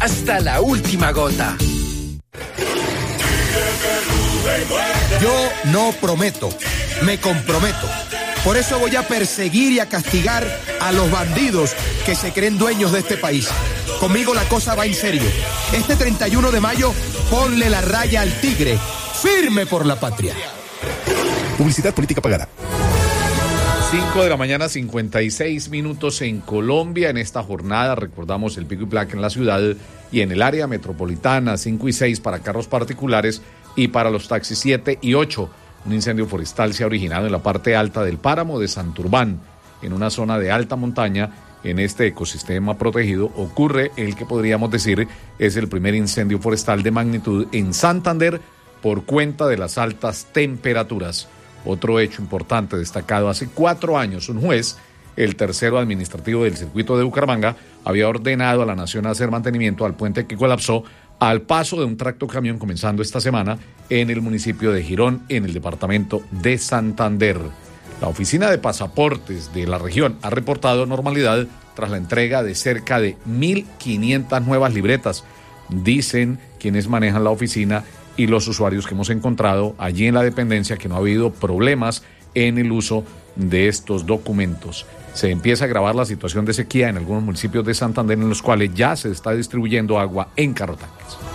hasta la última gota. Yo no prometo, me comprometo. Por eso voy a perseguir y a castigar a los bandidos que se creen dueños de este país. Conmigo la cosa va en serio. Este 31 de mayo, ponle la raya al tigre. Firme por la patria. Publicidad política pagada. 5 de la mañana, 56 minutos en Colombia. En esta jornada recordamos el pico y placa en la ciudad y en el área metropolitana, 5 y 6 para carros particulares y para los taxis 7 y 8. Un incendio forestal se ha originado en la parte alta del páramo de Santurbán, en una zona de alta montaña. En este ecosistema protegido ocurre el que podríamos decir es el primer incendio forestal de magnitud en Santander por cuenta de las altas temperaturas. Otro hecho importante destacado: hace 4 años un juez, el tercero administrativo del circuito de Bucaramanga, había ordenado a la nación hacer mantenimiento al puente que colapsó al paso de un tractocamión comenzando esta semana en el municipio de Girón, en el departamento de Santander. La oficina de pasaportes de la región ha reportado normalidad tras la entrega de cerca de 1.500 nuevas libretas, dicen quienes manejan la oficina y los usuarios que hemos encontrado allí en la dependencia, que no ha habido problemas en el uso de estos documentos. Se empieza a agravar la situación de sequía en algunos municipios de Santander, en los cuales ya se está distribuyendo agua en carrotanques.